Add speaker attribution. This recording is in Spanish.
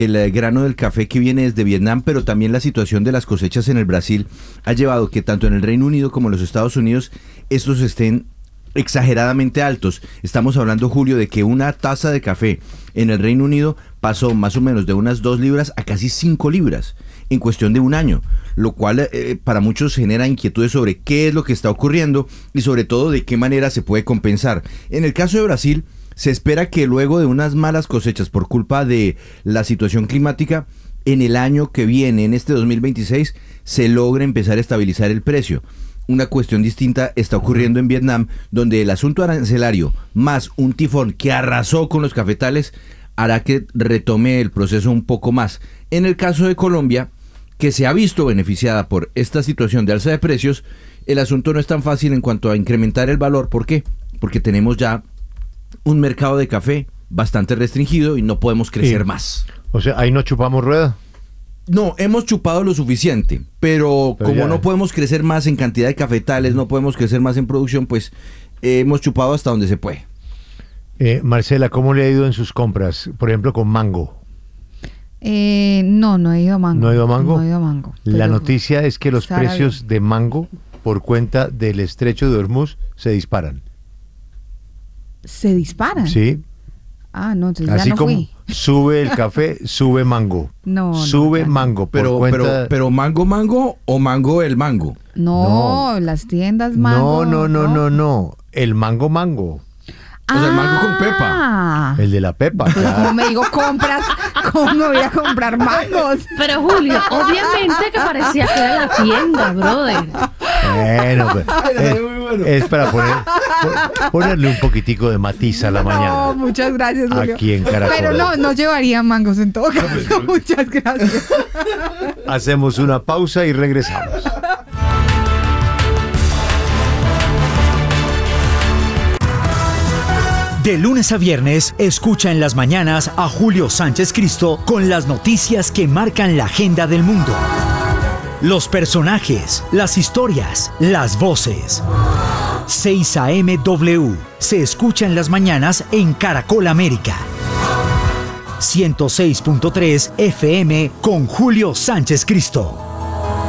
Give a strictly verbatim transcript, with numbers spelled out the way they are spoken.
Speaker 1: el eh, grano del café que viene desde Vietnam, pero también la situación de las cosechas en el Brasil ha llevado que tanto en el Reino Unido como en los Estados Unidos estos estén exageradamente altos. Estamos hablando, Julio, de que una taza de café en el Reino Unido pasó más o menos de unas dos libras a casi cinco libras en cuestión de un año, lo cual eh, para muchos genera inquietudes sobre qué es lo que está ocurriendo y sobre todo de qué manera se puede compensar. En el caso de Brasil, se espera que luego de unas malas cosechas por culpa de la situación climática, en el año que viene, en este dos mil veintiséis, se logre empezar a estabilizar el precio. Una cuestión distinta está ocurriendo en Vietnam, donde el asunto arancelario más un tifón que arrasó con los cafetales hará que retome el proceso un poco más. En el caso de Colombia, que se ha visto beneficiada por esta situación de alza de precios, el asunto no es tan fácil en cuanto a incrementar el valor. ¿Por qué? Porque tenemos ya un mercado de café bastante restringido y no podemos crecer
Speaker 2: Sí.
Speaker 1: más.
Speaker 2: O sea, ahí no chupamos rueda.
Speaker 1: No, hemos chupado lo suficiente, pero,
Speaker 2: Pero
Speaker 1: como
Speaker 2: ya.
Speaker 1: no podemos crecer más en cantidad de cafetales, no podemos crecer más en producción, pues eh, hemos chupado hasta donde se puede.
Speaker 2: Eh, Marcela, ¿cómo le ha ido en sus compras? Por ejemplo, con mango.
Speaker 3: Eh, no, no he ido a mango.
Speaker 2: ¿No ha ido a mango?
Speaker 3: No he ido a mango.
Speaker 2: La
Speaker 3: pero
Speaker 2: noticia es que los
Speaker 3: estará
Speaker 2: precios de mango por cuenta del estrecho de Hormuz se disparan.
Speaker 3: ¿Se disparan?
Speaker 2: Sí,
Speaker 3: Ah, no, entonces
Speaker 2: así
Speaker 3: ya no
Speaker 2: como
Speaker 3: fui.
Speaker 2: sube el café, sube mango.
Speaker 3: No, no,
Speaker 2: sube
Speaker 3: ya no.
Speaker 2: mango por
Speaker 1: Pero,
Speaker 2: cuenta...
Speaker 1: pero, pero mango, mango o mango el mango.
Speaker 3: No,
Speaker 2: No.
Speaker 3: las tiendas mango.
Speaker 2: no, no, no, no, no. El mango mango.
Speaker 1: O sea, el mango con pepa.
Speaker 3: Ah.
Speaker 2: El de la pepa,
Speaker 3: Pues como
Speaker 2: claro.
Speaker 3: me digo compras, ¿cómo me voy a comprar mangos?
Speaker 4: Pero Julio, obviamente que parecía que era la tienda, brother.
Speaker 2: Bueno, pues, es, es para poner, po- ponerle un poquitico de matiz a la
Speaker 3: No,
Speaker 2: mañana.
Speaker 3: muchas gracias, Julio.
Speaker 2: Aquí en Caracol.
Speaker 3: Pero no, no llevaría mangos en todo caso. Muchas gracias.
Speaker 2: Hacemos una pausa y regresamos.
Speaker 5: De lunes a viernes, escucha en las mañanas a Julio Sánchez Cristo con las noticias que marcan la agenda del mundo. Los personajes, las historias, las voces. seis A M W se escucha en las mañanas en Caracol América. ciento seis punto tres F M con Julio Sánchez Cristo.